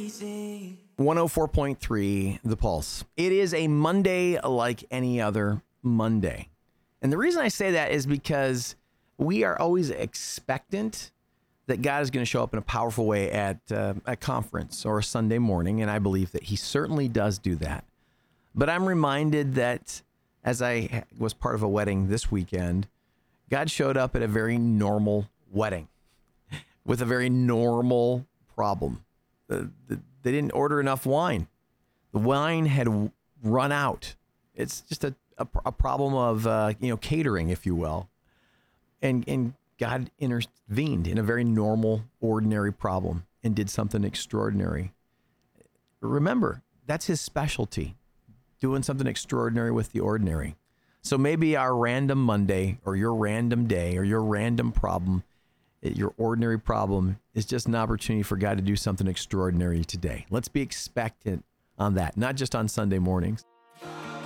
104.3 The Pulse. It is a Monday like any other Monday. And the reason I say that is because we are always expectant that God is going to show up in a powerful way at a conference or a Sunday morning, and I believe that he certainly does do that. But I'm reminded that as I was part of a wedding this weekend, God showed up at a very normal wedding with a very normal problem. They didn't order enough wine. The wine had run out. It's just a problem of catering, if you will. And God intervened in a very normal, ordinary problem and did something extraordinary. Remember, that's his specialty, doing something extraordinary with the ordinary. So maybe our random Monday or your random day or your random problem, your ordinary problem, is just an opportunity for God to do something extraordinary today. Let's be expectant on that, not just on Sunday mornings.